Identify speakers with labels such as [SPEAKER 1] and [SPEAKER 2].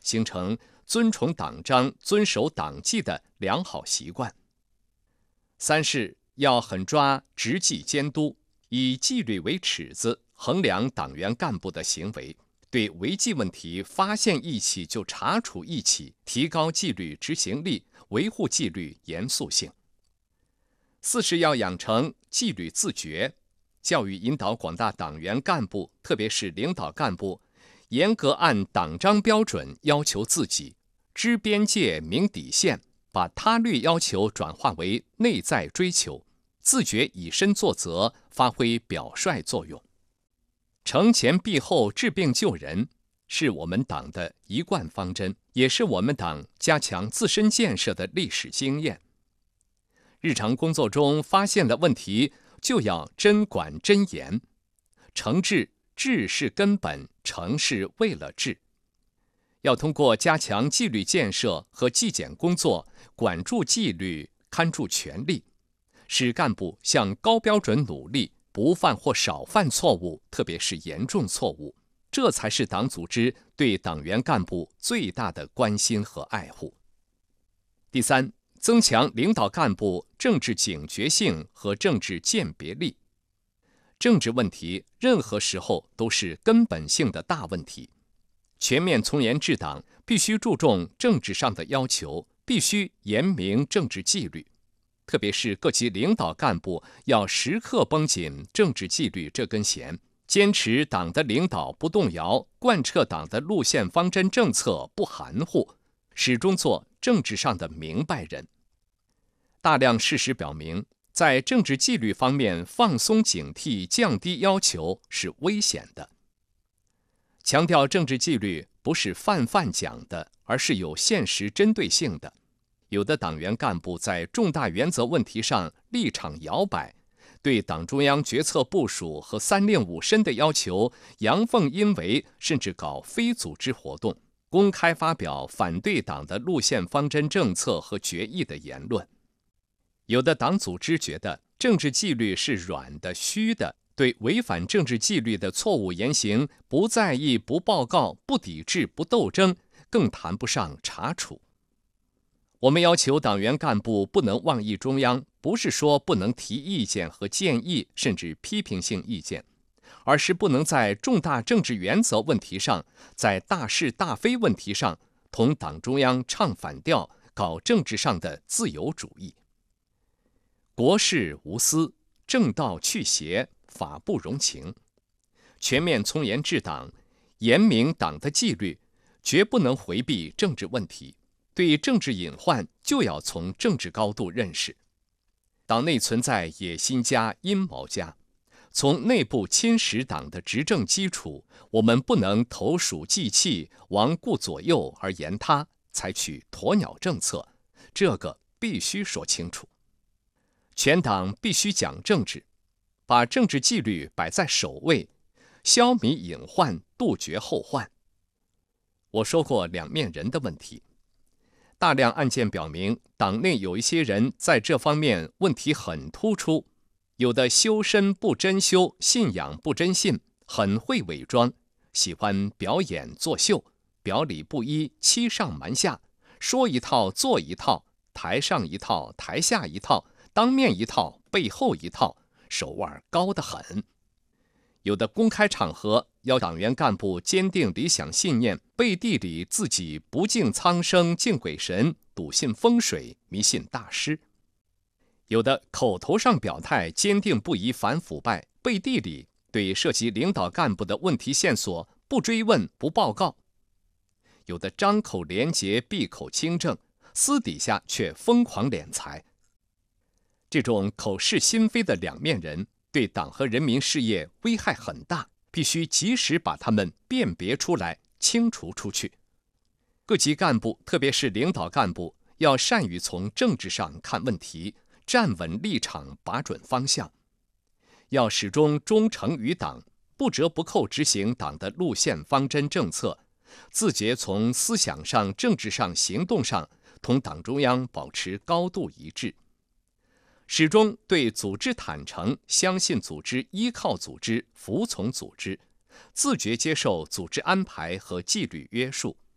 [SPEAKER 1] 形成尊崇党章、遵守党纪的良好习惯。3是要狠抓执纪监督，以纪律为尺子，衡量党员干部的行为，对违纪问题发现一起就查处一起，提高纪律执行力，维护纪律严肃性。4是要养成纪律自觉，教育引导广大党员干部，特别是领导干部，严格按党章标准要求自己，知边界明底线，把他律要求转化为内在追求，自觉以身作则，发挥表率作用。惩前毖后，治病救人，是我们党的一贯方针，也是我们党加强自身建设的历史经验。日常工作中发现了问题，就要真管真严。惩治，治是根本，惩是为了治。要通过加强纪律建设和纪检工作，管住纪律，看住权力，使干部向高标准努力，不犯或少犯错误，特别是严重错误，这才是党组织对党员干部最大的关心和爱护。第3，增强领导干部政治警觉性和政治鉴别力。政治问题任何时候都是根本性的大问题，全面从严治党必须注重政治上的要求，必须严明政治纪律，特别是各级领导干部要时刻绷紧政治纪律这根弦，坚持党的领导不动摇，贯彻党的路线方针政策不含糊，始终做政治上的明白人。大量事实表明，在政治纪律方面放松警惕、降低要求是危险的。强调政治纪律不是泛泛讲的，而是有现实针对性的。有的党员干部在重大原则问题上立场摇摆，对党中央决策部署和3令5申的要求阳奉阴违，甚至搞非组织活动，公开发表反对党的路线方针政策和决议的言论。有的党组织觉得政治纪律是软的、虚的，对违反政治纪律的错误言行不在意、不报告、不抵制、不斗争，更谈不上查处。我们要求党员干部不能妄议中央，不是说不能提意见和建议，甚至批评性意见，而是不能在重大政治原则问题上，在大是大非问题上同党中央唱反调，搞政治上的自由主义。国事无私，正道去邪，法不容情。全面从严治党，严明党的纪律，绝不能回避政治问题。对政治隐患，就要从政治高度认识。党内存在野心家、阴谋家，从内部侵蚀党的执政基础，我们不能投鼠忌器，罔顾左右而言他，采取鸵鸟政策，这个必须说清楚。全党必须讲政治，把政治纪律摆在首位，消弭隐患，杜绝后患。我说过两面人的问题，大量案件表明，党内有一些人在这方面问题很突出，有的修身不真修，信仰不真信，很会伪装，喜欢表演作秀，表里不一，欺上瞒下，说一套做一套，台上一套，台下一套，当面一套，背后一套，手腕高得很。有的公开场合要党员干部坚定理想信念，背地里自己不敬苍生，敬鬼神，笃信风水，迷信大师。有的口头上表态坚定不移反腐败，背地里对涉及领导干部的问题线索不追问不报告。有的张口廉洁，闭口清正，私底下却疯狂敛财。这种口是心非的两面人，对党和人民事业危害很大，必须及时把他们辨别出来，清除出去。各级干部，特别是领导干部，要善于从政治上看问题，站稳立场，把准方向。要始终忠诚于党，不折不扣执行党的路线方针政策，自觉从思想上、政治上、行动上同党中央保持高度一致。始终对组织坦诚，相信组织，依靠组织，服从组织，自觉接受组织安排和纪律约束，